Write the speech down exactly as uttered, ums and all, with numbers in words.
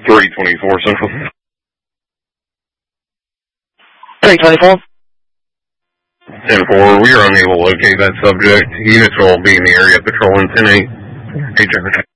three twenty-four Central. three twenty-four. ten four, we are unable to locate that subject. Units will be in the area patrolling ten eight.